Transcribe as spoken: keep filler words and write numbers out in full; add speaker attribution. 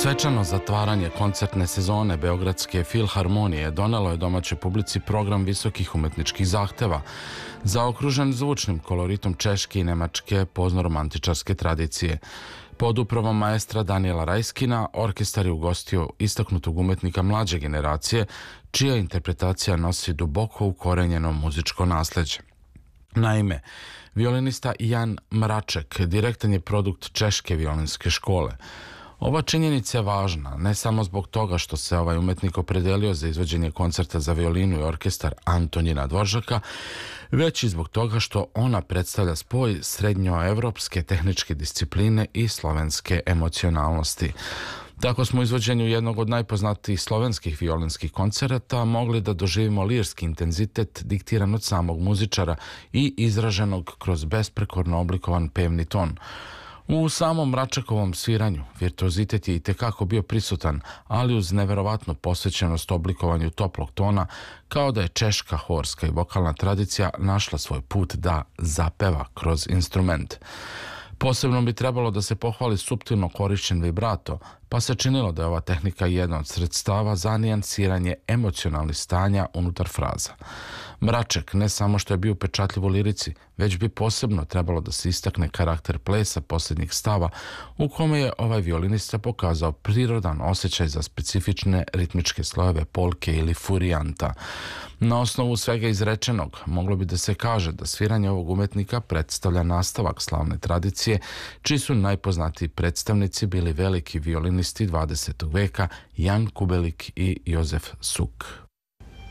Speaker 1: Svečano zatvaranje koncertne sezone Beogradske filharmonije donelo je domaćoj publici program visokih umetničkih zahteva, zaokružen zvučnim koloritom češke i nemačke pozno-romantičarske tradicije. Pod upravom maestra Daniela Rajskina, orkestar je ugostio istaknutog umetnika mlađe generacije, čija interpretacija nosi duboko ukorenjeno muzičko nasleđe. Naime, violinista Jan Mraček direktan je produkt češke violinske škole. Ova činjenica je važna, ne samo zbog toga što se ovaj umetnik opredelio za izvođenje koncerta za violinu i orkestar Antonina Dvoržaka, već i zbog toga što ona predstavlja spoj srednjoevropske tehničke discipline i slovenske emocionalnosti. Tako smo u izvođenju jednog od najpoznatijih slovenskih violinskih koncerata mogli da doživimo lirski intenzitet diktiran od samog muzičara i izraženog kroz besprekorno oblikovan pevni ton. U samom Mračekovom sviranju virtuozitet je i tekako bio prisutan, ali uz neverovatnu posvećenost oblikovanju toplog tona, kao da je češka horska i vokalna tradicija našla svoj put da zapeva kroz instrument. Posebno bi trebalo da se pohvali suptilno korišćen vibrato, pa se činilo da je ova tehnika jedna od sredstava za nijansiranje emocionalnih stanja unutar fraza. Mraček ne samo što je bio upečatljiv u lirici, već bi posebno trebalo da se istakne karakter plesa posljednjih stava, u kome je ovaj violinista pokazao prirodan osjećaj za specifične ritmičke slojeve polke ili furijanta. Na osnovu svega izrečenog, moglo bi da se kaže da sviranje ovog umetnika predstavlja nastavak slavne tradicije, čiji su najpoznatiji predstavnici bili veliki violinisti dvadesetog veka Jan Kubelik i Jozef Suk.